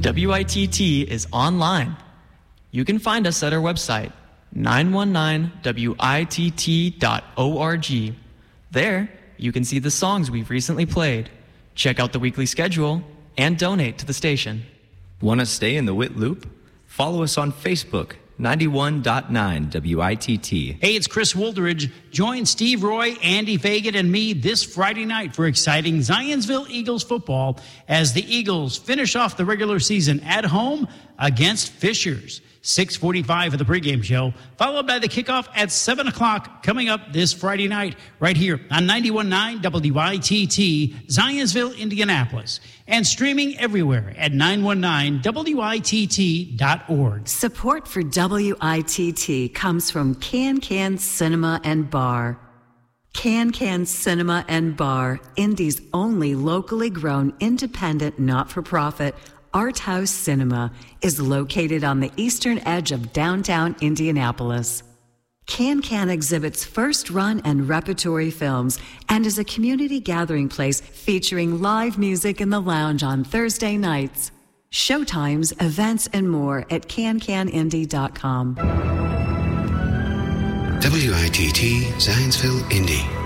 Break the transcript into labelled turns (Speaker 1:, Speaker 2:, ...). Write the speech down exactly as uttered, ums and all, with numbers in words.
Speaker 1: W I T T is online. You can find us at our website, nine one nine W I T T dot org. There, you can see the songs we've recently played, check out the weekly schedule, and donate to the station.
Speaker 2: Want to stay in the W I T loop? Follow us on Facebook, ninety-one point nine W I T T.
Speaker 3: Hey, it's Chris Woolderidge. Join Steve Roy, Andy Fagan, and me this Friday night for exciting Zionsville Eagles football as the Eagles finish off the regular season at home against Fishers. six forty-five for the pregame show, followed by the kickoff at seven o'clock coming up this Friday night right here on ninety-one point nine W I T T, Zionsville, Indianapolis, and streaming everywhere at nine one nine W I T T dot org.
Speaker 4: Support for W I T T comes from Can Can Cinema and Bar. Can Can Cinema and Bar, Indy's only locally grown independent not-for-profit Art House Cinema, is located on the eastern edge of downtown Indianapolis. Can Can exhibits first-run and repertory films and is a community gathering place featuring live music in the lounge on Thursday nights. Showtimes, events, and more at can can indy dot com.
Speaker 5: W I T T, Zionsville, Indy.